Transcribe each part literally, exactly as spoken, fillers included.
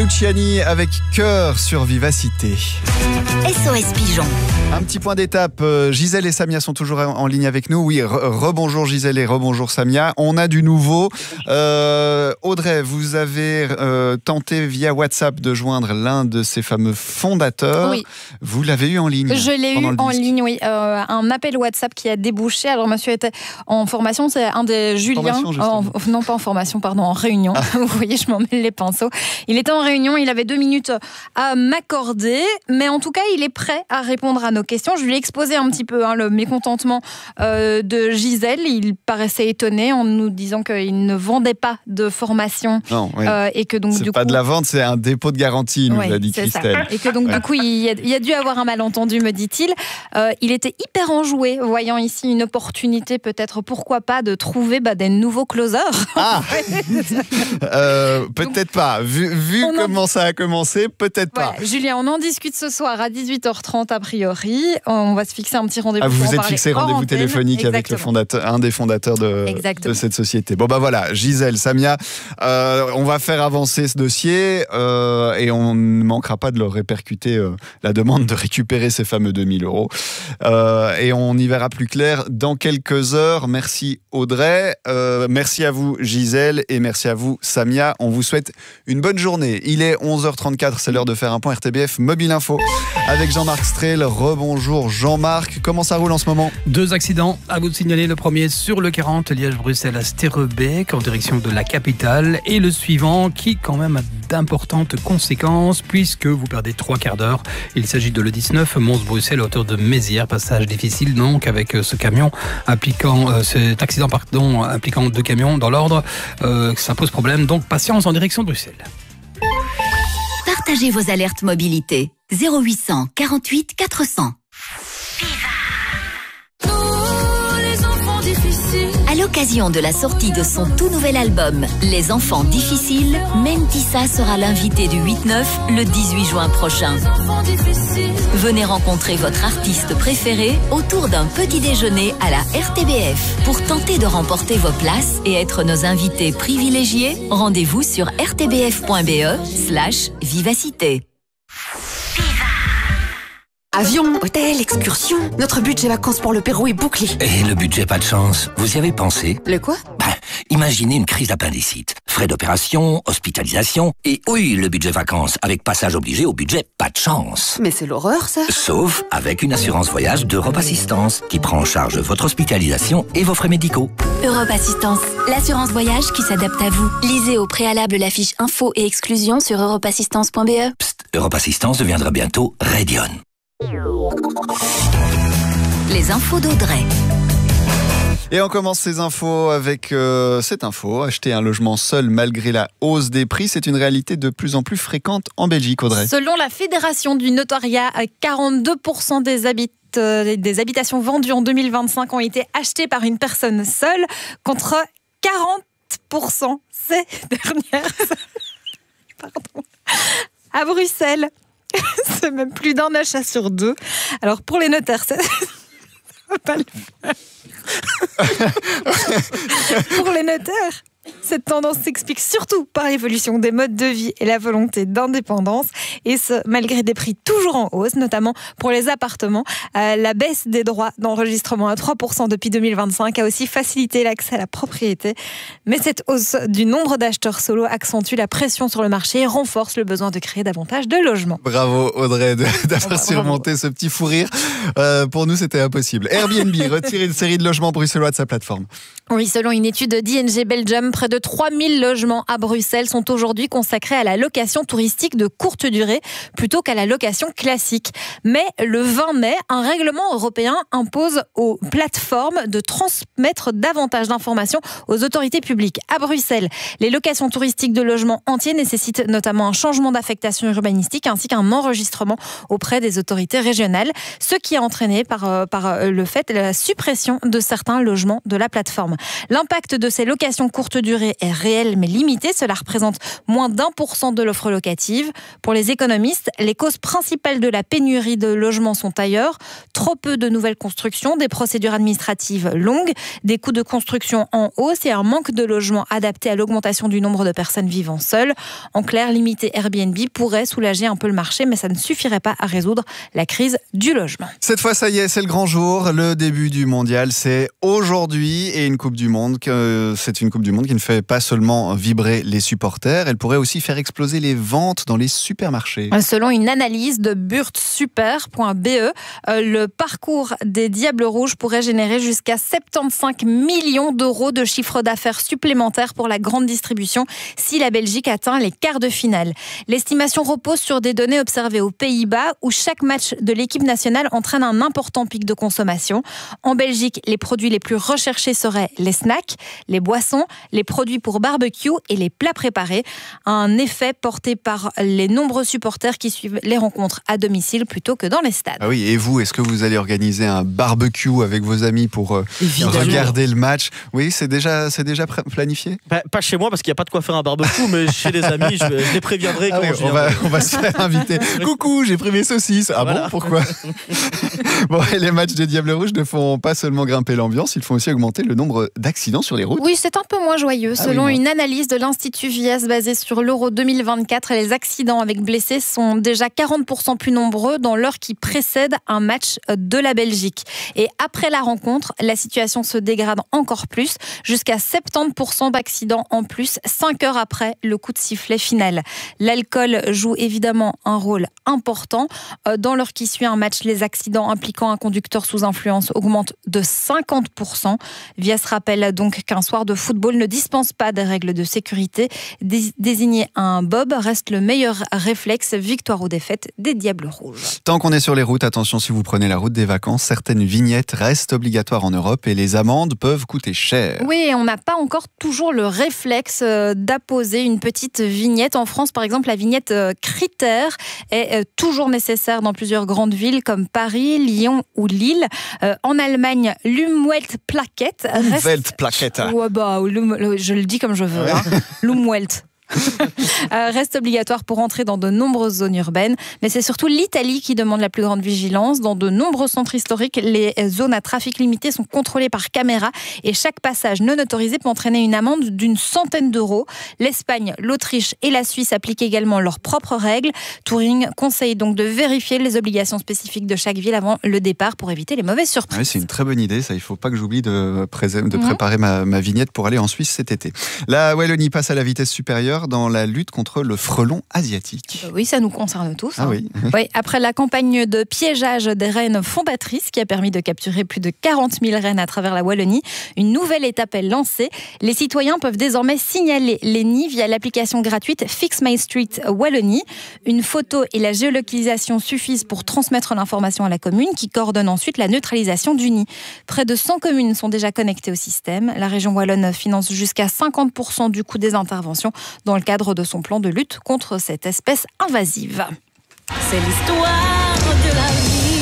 Luciani avec Cœur sur Vivacité. S O S Pigeon. Un petit point d'étape, Gisèle et Samia sont toujours en ligne avec nous. Oui, rebonjour Gisèle et rebonjour Samia. On a du nouveau. Euh, Audrey, vous avez euh, tenté via WhatsApp de joindre l'un de ces fameux fondateurs. Oui. Vous l'avez eu en ligne? Je l'ai eu en ligne, oui. Euh, un appel WhatsApp qui a débouché. Alors, monsieur était en formation, c'est un des Julien. En, non, pas en formation, pardon, en réunion. Ah. Vous voyez, je m'en mêle les pinceaux. Il était en réunion, il avait deux minutes à m'accorder, mais en tout cas, il est prêt à répondre à nos questions. Je lui ai exposé un petit peu hein, le mécontentement euh, de Gisèle. Il paraissait étonné en nous disant qu'il ne vendait pas de formation. Non, oui. euh, et que donc c'est du pas coup, de la vente, c'est un dépôt de garantie, nous ouais, a dit Christelle. Ça. Et que donc du coup, il y, a, il y a dû avoir un malentendu, me dit-il. Euh, il était hyper enjoué, voyant ici une opportunité, peut-être, pourquoi pas, de trouver bah, des nouveaux closers. Ah euh, Peut-être pas. Vu, vu comment en... ça a commencé, peut-être voilà, pas. Julien, on en discute ce soir à dix-huit heures trente a priori. On va se fixer un petit rendez-vous. Ah, vous vous êtes fixé rendez-vous téléphonique Exactement. avec le fondateur, un des fondateurs de, de cette société. Bon bah voilà, Gisèle, Samia, euh, on va faire avancer ce dossier euh, et on ne manquera pas de leur répercuter euh, la demande de récupérer ces fameux deux mille euros. Euh, et on y verra plus clair dans quelques heures. Merci Audrey, euh, merci à vous Gisèle et merci à vous Samia. On vous souhaite une bonne journée. Il est onze heures trente-quatre, c'est l'heure de faire un point R T B F Mobile Info avec Jean-Marc Strel. Rebonjour Jean-Marc, comment ça roule en ce moment? Deux accidents à vous signaler. Le premier sur le quarante, Liège-Bruxelles à Sterrebeek en direction de la capitale, et le suivant qui quand même a d'importantes conséquences puisque vous perdez trois quarts d'heure. Il s'agit de l'E dix-neuf Mons-Bruxelles à hauteur de Mézières, passage difficile donc avec ce camion impliquant euh, cet accident pardon impliquant deux camions dans l'ordre. Euh, ça pose problème, donc patience en direction de Bruxelles. Partagez vos alertes mobilité zéro huit cent quarante-huit quatre cents. À l'occasion de la sortie de son tout nouvel album Les Enfants Difficiles, Mentissa sera l'invité du huit neuf le dix-huit juin prochain. Venez rencontrer votre artiste préféré autour d'un petit déjeuner à la R T B F. Pour tenter de remporter vos places et être nos invités privilégiés, rendez-vous sur r t b f point b e slash vivacité. Avion, hôtel, excursion. Notre budget vacances pour le Pérou est bouclé. Et le budget pas de chance, vous y avez pensé? Le quoi? Bah, imaginez une crise d'appendicite. Frais d'opération, hospitalisation et oui, le budget vacances avec passage obligé au budget pas de chance. Mais c'est l'horreur ça. Sauf avec une assurance voyage d'Europe Assistance qui prend en charge votre hospitalisation et vos frais médicaux. Europe Assistance, l'assurance voyage qui s'adapte à vous. Lisez au préalable la fiche info et exclusion sur europe assistance point b e. Psst, Europe Assistance deviendra bientôt Radion. Les infos d'Audrey. Et on commence ces infos avec euh, cette info. Acheter un logement seul malgré la hausse des prix, c'est une réalité de plus en plus fréquente en Belgique, Audrey. Selon la Fédération du notariat, quarante-deux pour cent des habitants des habitations vendues en deux mille vingt-cinq ont été achetées par une personne seule, contre quarante pour cent ces dernières. Pardon. À Bruxelles, c'est même plus d'un achat sur deux. Alors pour les notaires, ça va pas le faire. Pour les notaires, cette tendance s'explique surtout par l'évolution des modes de vie et la volonté d'indépendance, et ce, malgré des prix toujours en hausse, notamment pour les appartements. Euh, la baisse des droits d'enregistrement à trois pour cent depuis deux mille vingt-cinq a aussi facilité l'accès à la propriété. Mais cette hausse du nombre d'acheteurs solo accentue la pression sur le marché et renforce le besoin de créer davantage de logements. Bravo Audrey d'avoir oh, surmonté bravo. ce petit fou rire. Euh, pour nous, c'était impossible. Airbnb retire une série de logements bruxellois de sa plateforme. Oui, selon une étude d'I N G Belgium, près de trois mille logements à Bruxelles sont aujourd'hui consacrés à la location touristique de courte durée plutôt qu'à la location classique. Mais le vingt mai, un règlement européen impose aux plateformes de transmettre davantage d'informations aux autorités publiques. À Bruxelles, les locations touristiques de logements entiers nécessitent notamment un changement d'affectation urbanistique ainsi qu'un enregistrement auprès des autorités régionales, ce qui a entraîné par, par le fait la suppression de certains logements de la plateforme. L'impact de ces locations courte durée est réel mais limité. Cela représente moins d'un pour cent de l'offre locative. Pour les économistes. Les causes principales de la pénurie de logements sont ailleurs. Trop peu de nouvelles constructions, des procédures administratives longues, des coûts de construction en hausse et un manque de logements adaptés à l'augmentation du nombre de personnes vivant seules. En clair, limiter Airbnb pourrait soulager un peu le marché, mais ça ne suffirait pas à résoudre la crise du logement. Cette fois, ça y est, c'est le grand jour. Le début du mondial, c'est aujourd'hui. Et une Coupe du Monde, c'est une Coupe du Monde qui ne fait pas seulement vibrer les supporters, elle pourrait aussi faire exploser les ventes dans les supermarchés. Selon une analyse de burtsuper point b e, le parcours des Diables Rouges pourrait générer jusqu'à soixante-quinze millions d'euros de chiffre d'affaires supplémentaires pour la grande distribution si la Belgique atteint les quarts de finale. L'estimation repose sur des données observées aux Pays-Bas où chaque match de l'équipe nationale entraîne un important pic de consommation. En Belgique, les produits les plus recherchés seraient les snacks, les boissons, les produits pour barbecue et les plats préparés. Un effet porté par les nombreux supporters qui suivent les rencontres à domicile plutôt que dans les stades. Ah oui, et vous, est-ce que vous allez organiser un barbecue avec vos amis pour euh, regarder le match? Oui, c'est déjà, c'est déjà planifié? Pas, pas chez moi parce qu'il n'y a pas de quoi faire un barbecue, mais chez des amis, je, je les préviendrai quand ah oui, on, va, on va se faire inviter. Coucou, j'ai pris mes saucisses. Ah voilà. Bon, pourquoi? Bon, et les matchs des Diables Rouges ne font pas seulement grimper l'ambiance, ils font aussi augmenter le nombre d'accidents sur les routes. Oui, c'est un peu moins joyeux. Ah Selon oui, une analyse de l'Institut Vies basée sur l'Euro deux mille vingt-quatre, les accidents avec blessés sont déjà quarante pour cent plus nombreux dans l'heure qui précède un match de la Belgique. Et après la rencontre, la situation se dégrade encore plus, jusqu'à soixante-dix pour cent d'accidents en plus, cinq heures après le coup de sifflet final. L'alcool joue évidemment un rôle important. Dans l'heure qui suit un match, les accidents impliquant un conducteur sous influence augmentent de cinquante pour cent. Vies rappelle donc qu'un soir de football ne dispense pas des règles de sécurité. Désigner un bob reste le meilleur réflexe, victoire ou défaite des Diables Rouges. Tant qu'on est sur les routes, attention si vous prenez la route des vacances, certaines vignettes restent obligatoires en Europe et les amendes peuvent coûter cher. Oui, on n'a pas encore toujours le réflexe d'apposer une petite vignette. En France, par exemple, la vignette critère est toujours nécessaire dans plusieurs grandes villes comme Paris, Lyon ou Lille. En Allemagne, l'Umweltplaket reste... Umweltplaket. Ouais, bah, je le dis comme je veux. Hein. L'Umwelt. reste obligatoire pour entrer dans de nombreuses zones urbaines, mais c'est surtout l'Italie qui demande la plus grande vigilance. Dans de nombreux centres historiques, les zones à trafic limité sont contrôlées par caméra et chaque passage non autorisé peut entraîner une amende d'une centaine d'euros. L'Espagne, l'Autriche et la Suisse appliquent également leurs propres règles. Touring conseille donc de vérifier les obligations spécifiques de chaque ville avant le départ pour éviter les mauvaises surprises. Oui, c'est une très bonne idée, ça. Il ne faut pas que j'oublie de, pré- de préparer mmh. ma, ma vignette pour aller en Suisse cet été. La Wallonie passe à la vitesse supérieure dans la lutte contre le frelon asiatique. Oui, ça nous concerne tous. Ah hein. oui. oui. Après la campagne de piégeage des rennes fondatrices qui a permis de capturer plus de quarante mille rennes à travers la Wallonie, une nouvelle étape est lancée. Les citoyens peuvent désormais signaler les nids via l'application gratuite Fix My Street Wallonie. Une photo et la géolocalisation suffisent pour transmettre l'information à la commune qui coordonne ensuite la neutralisation du nid. Près de cent communes sont déjà connectées au système. La région wallonne finance jusqu'à cinquante pour cent du coût des interventions dans le cadre de son plan de lutte contre cette espèce invasive. C'est l'histoire de la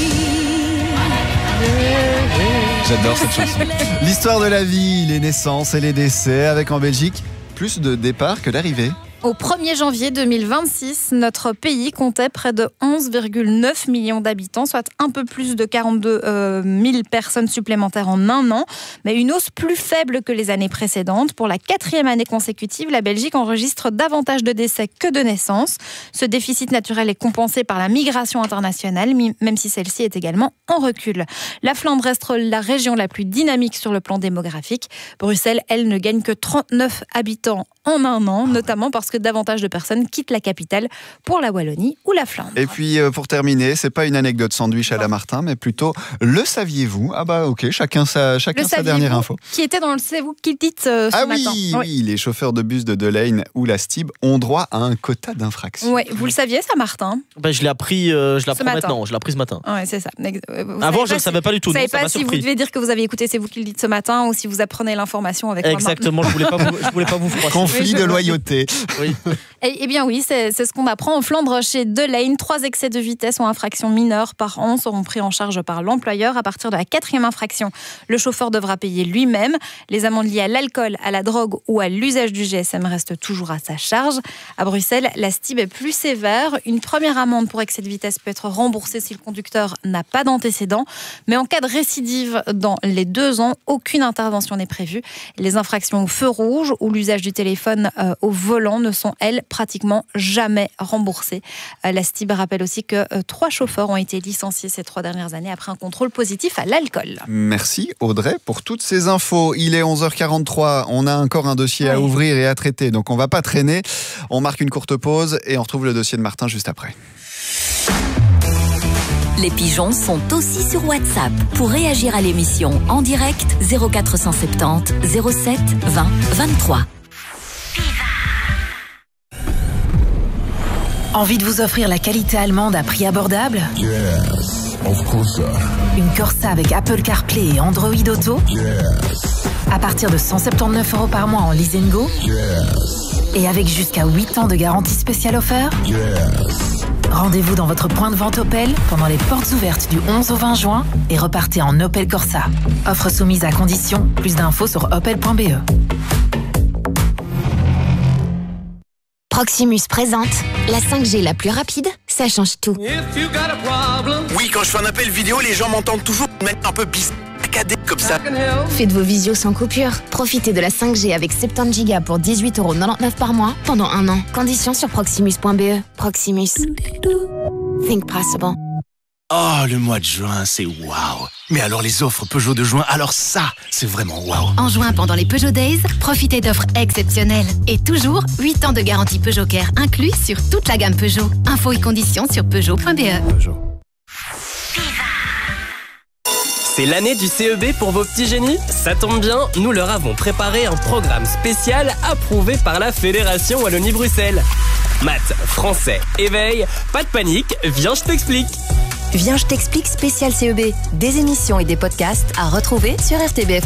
vie. J'adore cette chanson. L'histoire de la vie, les naissances et les décès, avec en Belgique plus de départs que d'arrivées. Au premier janvier deux mille vingt-six, notre pays comptait près de onze virgule neuf millions d'habitants, soit un peu plus de quarante-deux mille personnes supplémentaires en un an, mais une hausse plus faible que les années précédentes. Pour la quatrième année consécutive, la Belgique enregistre davantage de décès que de naissances. Ce déficit naturel est compensé par la migration internationale, même si celle-ci est également en recul. La Flandre reste la région la plus dynamique sur le plan démographique. Bruxelles, elle, ne gagne que trente-neuf habitants en un an, notamment parce que davantage de personnes quittent la capitale pour la Wallonie ou la Flandre. Et puis pour terminer, c'est pas une anecdote sandwich à la Martin, mais plutôt le saviez-vous? Ah bah ok, chacun sa, chacun sa dernière info. Qui était dans le C'est-vous qui le dites euh, ce ah matin. Oui, oui, oui, les chauffeurs de bus de Delaine ou la Stib ont droit à un quota d'infraction. Oui, vous le saviez ça, Martin? Ben, je l'ai appris, euh, je l'apprends maintenant, je l'ai appris ce matin. Oui, c'est ça. Vous Avant, je ne savais pas du tout. Vous ne savez non, pas si vous devez dire que vous avez écouté C'est vous qui le dites ce matin ou si vous apprenez l'information avec Exactement, moi. je ne voulais pas vous, je voulais pas vous froisser. Conflit oui, de loyauté. Oui. Eh, eh bien oui, c'est, c'est ce qu'on apprend en Flandre chez Delane. Trois excès de vitesse ou infractions mineures par an seront pris en charge par l'employeur. À partir de la quatrième infraction, le chauffeur devra payer lui-même. Les amendes liées à l'alcool, à la drogue ou à l'usage du G S M restent toujours à sa charge. À Bruxelles, la S T I B est plus sévère. Une première amende pour excès de vitesse peut être remboursée si le conducteur n'a pas d'antécédent. Mais en cas de récidive dans les deux ans, aucune intervention n'est prévue. Les infractions au feu rouge ou l'usage du téléphone euh, au volant ne sont, elles, pratiquement jamais remboursées. Euh, la S T I B rappelle aussi que euh, trois chauffeurs ont été licenciés ces trois dernières années après un contrôle positif à l'alcool. Merci Audrey pour toutes ces infos. Il est onze heures quarante-trois, on a encore un dossier ouais. à ouvrir et à traiter, donc on ne va pas traîner. On marque une courte pause et on retrouve le dossier de Martin juste après. Les pigeons sont aussi sur WhatsApp. Pour réagir à l'émission en direct, zéro quatre cent soixante-dix zéro sept vingt vingt-trois. Envie de vous offrir la qualité allemande à prix abordable? Yes, of course. Une Corsa avec Apple CarPlay et Android Auto? Yes. À partir de cent soixante-dix-neuf euros par mois en leasing go? Yes. Et avec jusqu'à huit ans de garantie spéciale offerte? Yes. Rendez-vous dans votre point de vente Opel pendant les portes ouvertes du onze au vingt juin et repartez en Opel Corsa. Offre soumise à condition. Plus d'infos sur opel point b e. Proximus présente la cinq G la plus rapide, ça change tout. Oui, quand je fais un appel vidéo, les gens m'entendent toujours de manière un peu biscadée comme ça. Faites vos visios sans coupure. Profitez de la cinq G avec soixante-dix gigas pour dix-huit euros quatre-vingt-dix-neuf par mois pendant un an. Conditions sur proximus point b e. Proximus. Think possible. Oh, le mois de juin, c'est waouh. Mais alors les offres Peugeot de juin, alors ça, c'est vraiment waouh. En juin, pendant les Peugeot Days, profitez d'offres exceptionnelles. Et toujours, huit ans de garantie Peugeot Care inclus sur toute la gamme Peugeot. Infos et conditions sur peugeot point b e. Peugeot. C'est l'année du C E B pour vos petits génies? Ça tombe bien, nous leur avons préparé un programme spécial approuvé par la Fédération Wallonie-Bruxelles. Maths, français, éveil, pas de panique, viens je t'explique. Viens je t'explique spécial C E B. Des émissions et des podcasts à retrouver sur r t b f.